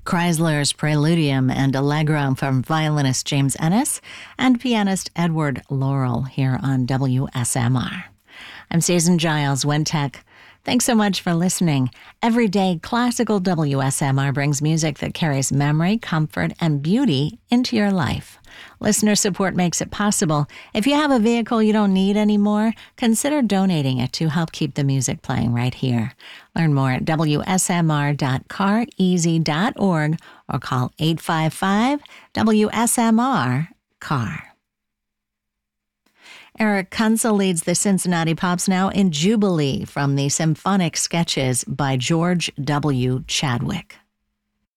Chrysler's Preludium and Allegro from violinist James Ennis and pianist Edward Laurel here on WSMR. I'm Susan Giles, WinTech. Thanks so much for listening. Every day, classical WSMR brings music that carries memory, comfort, and beauty into your life. Listener support makes it possible. If you have a vehicle you don't need anymore, consider donating it to help keep the music playing right here. Learn more at wsmr.careasy.org or call 855-WSMR-CAR. Eric Kunzel leads the Cincinnati Pops now in Jubilee from the Symphonic Sketches by George W. Chadwick.